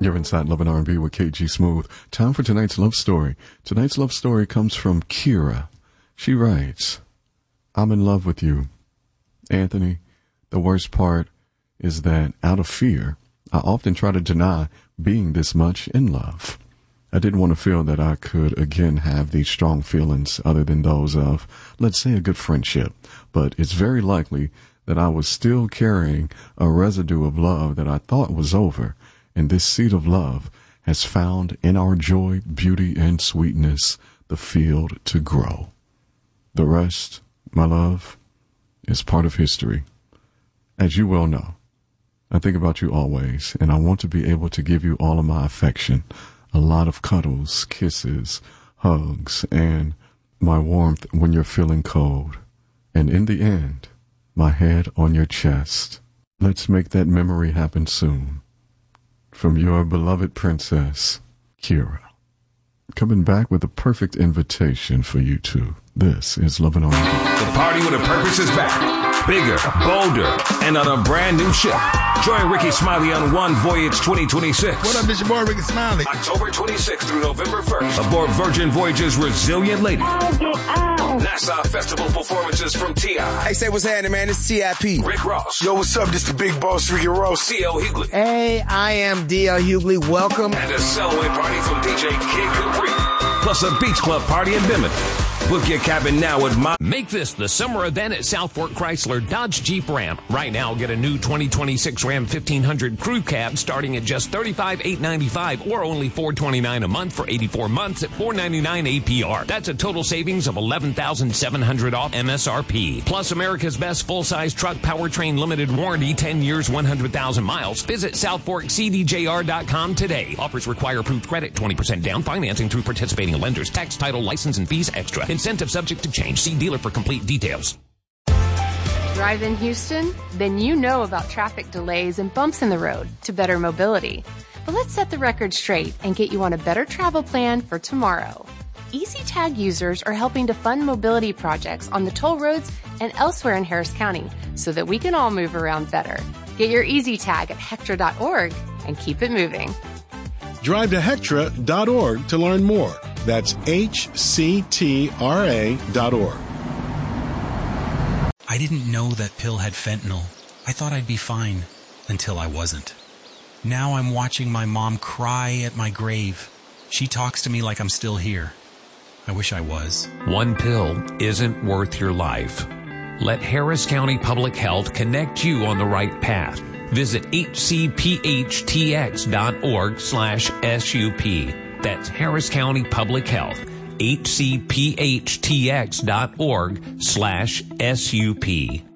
You're inside Love and R&B with KG Smooth. Time for tonight's love story. Tonight's love story comes from Kira. She writes, I'm in love with you. Anthony, the worst part is that out of fear, I often try to deny being this much in love. I didn't want to feel that I could again have these strong feelings other than those of, let's say, a good friendship. But it's very likely that I was still carrying a residue of love that I thought was over. And this seed of love has found in our joy, beauty, and sweetness the field to grow. The rest, my love, is part of history. As you well know, I think about you always, and I want to be able to give you all of my affection, a lot of cuddles, kisses, hugs, and my warmth when you're feeling cold. And in the end, my head on your chest. Let's make that memory happen soon. From your beloved princess, Kira. Coming back with a perfect invitation for you two. This is Love and R&B. The party with a purpose is back. Bigger, bolder, and on a brand new ship. Join Ricky Smiley on One Voyage 2026. What up, it's your boy Ricky Smiley. October 26th through November 1st. Aboard Virgin Voyage's Resilient Lady. NASA Festival performances from T.I. Hey, say what's happening, man. It's T.I.P. Rick Ross. Yo, what's up? This the big boss, Ricky Ross. C.L. Hughley. Hey, I am D.L. Hughley. Welcome. And a Cellaway party from DJ Kid Capri. Plus a beach club party in Bimini. Book your cabin now at Make this the summer event at South Fork Chrysler Dodge Jeep Ram. Right now, get a new 2026 Ram 1500 Crew Cab starting at just $35,895 or only $429 a month for 84 months at $499 APR. That's a total savings of $11,700 off MSRP. Plus America's best full-size truck powertrain limited warranty, 10 years, 100,000 miles. Visit SouthForkCDJR.com today. Offers require approved credit, 20% down, financing through participating lenders, tax, title, license, and fees extra. Incentive subject to change. See dealer for complete details. Drive in Houston? Then you know about traffic delays and bumps in the road to better mobility. But let's set the record straight and get you on a better travel plan for tomorrow. EasyTag users are helping to fund mobility projects on the toll roads and elsewhere in Harris County so that we can all move around better. Get your EasyTag at Hectra.org and keep it moving. Drive to Hectra.org to learn more. That's HCTRA.org. I didn't know that pill had fentanyl. I thought I'd be fine until I wasn't. Now I'm watching my mom cry at my grave. She talks to me like I'm still here. I wish I was. One pill isn't worth your life. Let Harris County Public Health connect you on the right path. Visit hcphtx.org/SUP. That's Harris County Public Health, hcphtx.org/SUP.